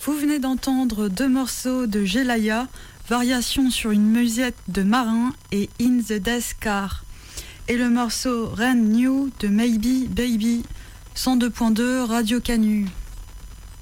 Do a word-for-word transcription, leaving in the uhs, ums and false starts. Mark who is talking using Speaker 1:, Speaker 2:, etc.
Speaker 1: Vous venez d'entendre deux morceaux de Gelaya, Variation sur une musette de Marin et In the Death Car. Et le morceau Rain New de Maybe Baby, cent deux point deux Radio Canu.